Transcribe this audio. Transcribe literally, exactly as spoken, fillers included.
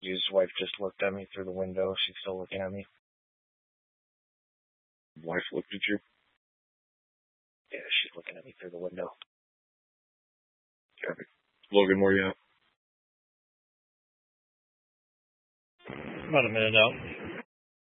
His wife just looked at me through the window. She's still looking at me. Wife looked at you? Yeah, she's looking at me through the window. Okay. Logan, where you at? About a minute out.